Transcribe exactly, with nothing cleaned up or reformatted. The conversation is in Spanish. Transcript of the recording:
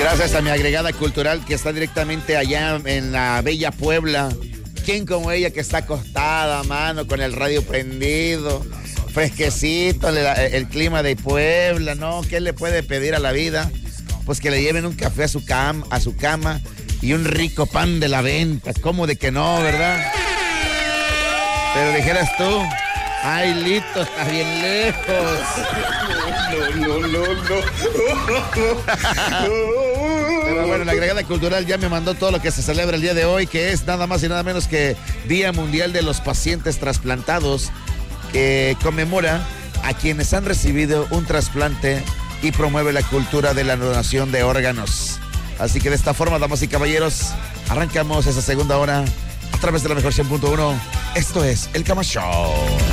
Gracias a mi agregada cultural que está directamente allá en la bella Puebla. ¿Quién como ella que está acostada, mano, con el radio prendido, fresquecito, el, el clima de Puebla, ¿no? ¿Qué le puede pedir a la vida? Pues que le lleven un café a su cama, a su cama y un rico pan de la venta. ¿Cómo de que no, verdad? Pero dijeras tú, ay, Lito, está bien lejos. No, no, no, no. Pero bueno, la agregada cultural ya me mandó todo lo que se celebra el día de hoy, que es nada más y nada menos que Día Mundial de los Pacientes Trasplantados, que conmemora a quienes han recibido un trasplante y promueve la cultura de la donación de órganos. Así que de esta forma, damas y caballeros, arrancamos esa segunda hora a través de la mejor cien punto uno. Esto es El Cama Show.